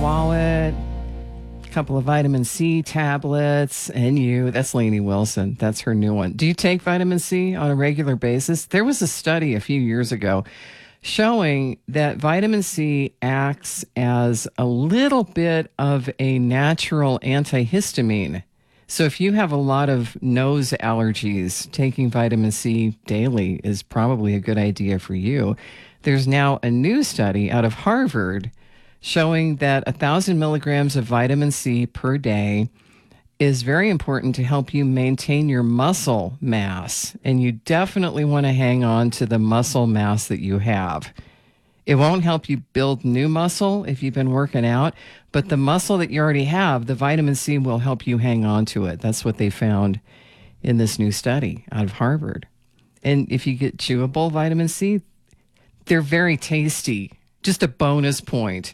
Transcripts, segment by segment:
wallet, a couple of vitamin C tablets, and that's Lainey Wilson. That's her new one. Do you take vitamin C on a regular basis? There was a study a few years ago showing that vitamin C acts as a little bit of a natural antihistamine. So if you have a lot of nose allergies, taking vitamin C daily is probably a good idea for you. There's now a new study out of Harvard showing that 1,000 milligrams of vitamin C per day is very important to help you maintain your muscle mass. And you definitely want to hang on to the muscle mass that you have. It won't help you build new muscle if you've been working out, but the muscle that you already have, the vitamin C will help you hang on to it. That's what they found in this new study out of Harvard. And if you get chewable vitamin C, they're very tasty. Just a bonus point.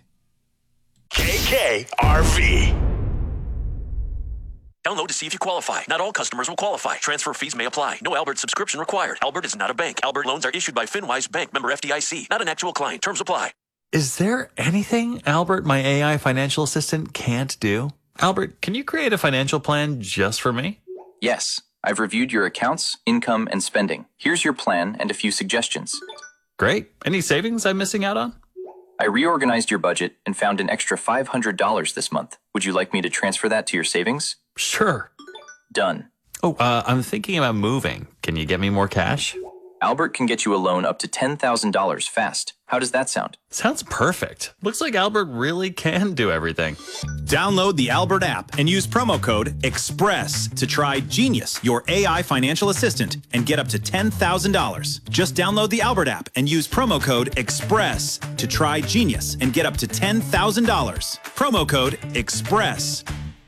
KKRV. Download to see if you qualify. Not all customers will qualify. Transfer fees may apply. No Albert subscription required. Albert is not a bank. Albert loans are issued by FinWise Bank, member FDIC. Not an actual client. Terms apply. Is there anything Albert, my AI financial assistant, can't do? Albert, can you create a financial plan just for me? Yes. I've reviewed your accounts, income, and spending. Here's your plan and a few suggestions. Great. Any savings I'm missing out on? I reorganized your budget and found an extra $500 this month. Would you like me to transfer that to your savings? Sure. Done. Oh, I'm thinking about moving. Can you get me more cash? Albert can get you a loan up to $10,000 fast. How does that sound? Sounds perfect. Looks like Albert really can do everything. Download the Albert app and use promo code EXPRESS to try Genius, your AI financial assistant, and get up to $10,000. Just download the Albert app and use promo code EXPRESS to try Genius and get up to $10,000. Promo code EXPRESS.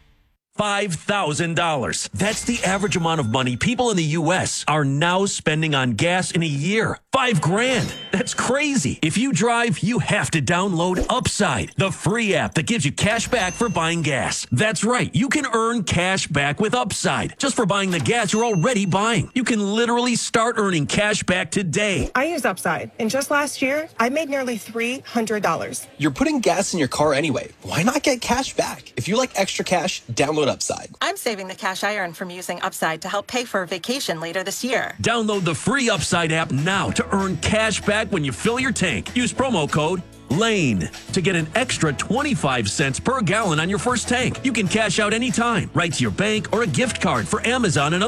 $5,000. That's the average amount of money people in the U.S. are now spending on gas in a year. $5,000. That's crazy. If you drive, you have to download Upside, the free app that gives you cash back for buying gas. That's right. You can earn cash back with Upside just for buying the gas you're already buying. You can literally start earning cash back today. I use Upside, and just last year, I made nearly $300. You're putting gas in your car anyway. Why not get cash back? If you like extra cash, download Upside. I'm saving the cash I earn from using Upside to help pay for a vacation later this year. Download the free Upside app now to earn cash back when you fill your tank. Use promo code LANE to get an extra 25 cents per gallon on your first tank. You can cash out anytime, right to your bank or a gift card for Amazon and